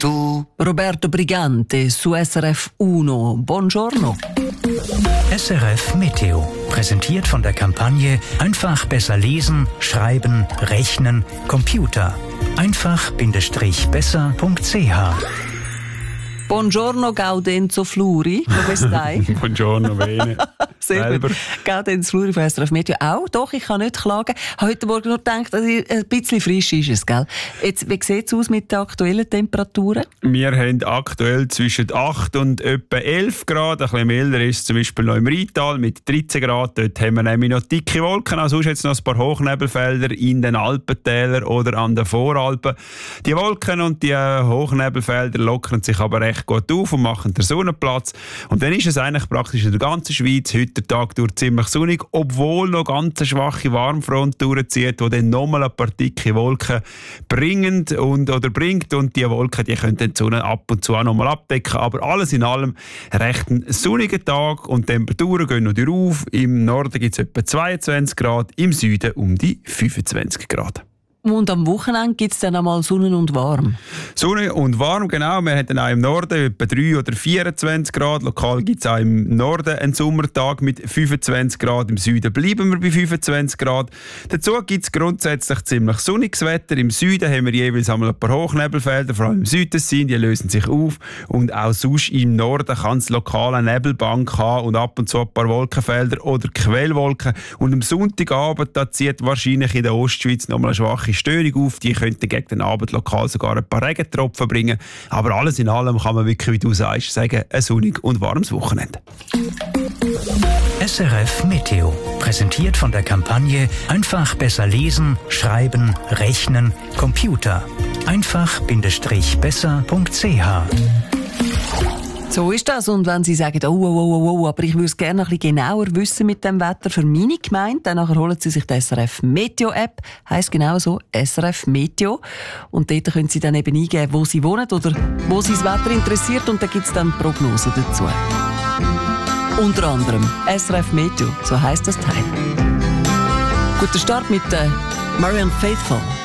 tu. Roberto Brigante su SRF 1. Buongiorno. SRF Meteo. Präsentiert von der Kampagne Einfach besser lesen, schreiben, rechnen, Computer. Einfach-besser.ch. Buongiorno Gaudenzo Fluri. Come stai? Buongiorno, bene. Sehr gut. Gaudenzo Fluri von SRF Meteo auch. Doch, ich kann nicht klagen. Heute Morgen nur gedacht, also ein bisschen frisch ist es, gell? Jetzt, wie sieht es aus mit den aktuellen Temperaturen? Wir haben aktuell zwischen 8 und etwa 11 Grad. Ein bisschen milder ist es zum Beispiel noch im Rheintal mit 13 Grad. Dort haben wir nämlich noch dicke Wolken. Also sonst jetzt noch ein paar Hochnebelfelder in den Alpentälern oder an den Voralpen. Die Wolken und die Hochnebelfelder lockern sich aber recht gut auf und machen den Sonnenplatz. Und dann ist es eigentlich praktisch in der ganzen Schweiz heute der Tag durch ziemlich sonnig, obwohl noch ganz eine schwache Warmfront durchzieht, die dann nochmal ein paar dicke Wolken bringt und die Wolken, die können dann die Sonne ab und zu auch nochmal abdecken. Aber alles in allem recht ein sonniger Tag und die Temperaturen gehen noch auf. Im Norden gibt es etwa 22 Grad, im Süden um die 25 Grad. Und am Wochenende gibt es dann einmal Sonne und warm. Sonne und warm, genau. Wir haben dann auch im Norden etwa 3 oder 24 Grad. Lokal gibt es auch im Norden einen Sommertag mit 25 Grad. Im Süden bleiben wir bei 25 Grad. Dazu gibt es grundsätzlich ziemlich sonniges Wetter. Im Süden haben wir jeweils einmal ein paar Hochnebelfelder, vor allem im Südtessin, die lösen sich auf. Und auch sonst im Norden kann es lokal eine Nebelbank haben und ab und zu ein paar Wolkenfelder oder Quellwolken. Und am Sonntagabend da zieht wahrscheinlich in der Ostschweiz nochmal eine schwache Störung auf. Die könnten gegen den Abend lokal sogar ein paar Regentropfen bringen. Aber alles in allem kann man wirklich, wie du sagst, sagen, ein sonnig und warmes Wochenende. SRF Meteo. Präsentiert von der Kampagne Einfach besser lesen, schreiben, rechnen, Computer. Einfach-besser.ch. So ist das. Und wenn Sie sagen, oh, aber ich würde es gerne ein bisschen genauer wissen mit dem Wetter für meine Gemeinde, dann nachher holen Sie sich die SRF Meteo App, heisst genau so, SRF Meteo. Und dort können Sie dann eben eingeben, wo Sie wohnen oder wo Sie das Wetter interessiert, und da gibt es dann Prognosen dazu. Unter anderem SRF Meteo, so heisst das Teil. Guter Start mit Marianne Faithfull.